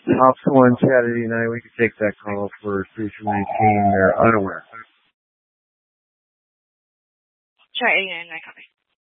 Option 1, Saturday night, we can take that call for 3219. They're unaware. Try again, I copy.